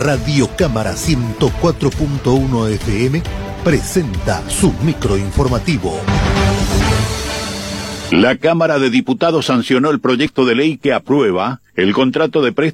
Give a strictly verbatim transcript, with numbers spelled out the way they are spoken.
Radio Cámara ciento cuatro punto uno F M presenta su microinformativo. La Cámara de Diputados sancionó el proyecto de ley que aprueba el contrato de préstamo